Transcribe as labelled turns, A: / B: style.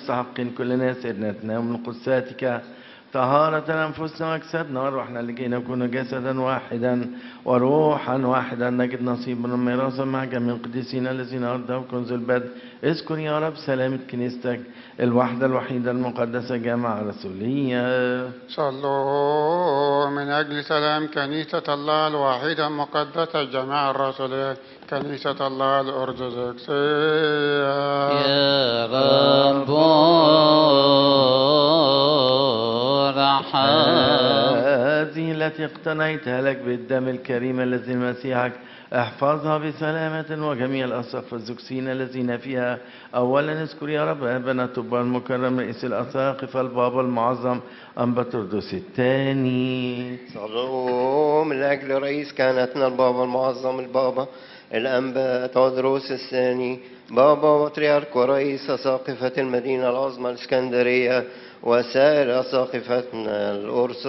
A: مستحقين كلنا سيدنا ومن قدساتك طهارة أنفسنا وأجسادنا وأرواحنا لكي نكون جسدا واحدا وروحا واحدا نجد نصيبا من ميراثا مع جميع القديسين الذين أرضهم كنز البدء. اذكر يا رب سلامة كنيستك الواحدة الوحيدة المقدسة جامعة رسولية.
B: صلوا من أجل سلام كنيسة الله الواحدة المقدسة الجماعة الرسولية كنيسة الله الأرثوذكسية.
C: يا رب
A: هذه التي اقتنيتها لك بالدم الكريم الذي مسيحك احفظها بسلامة وجميع الأساقفة الزكسين الذين فيها. أولا اذكر يا رب أبانا طوبى المكرم رئيس الأساقفة البابا المعظم أنبا تردس الثاني.
D: صلوا من أجل رئيس كهنتنا البابا المعظم البابا الأنبا تودروس الثاني بابا بطريرك ورئيس أساقفة المدينة العظمى الإسكندرية وسائر أساقفتنا الأرثوذكسية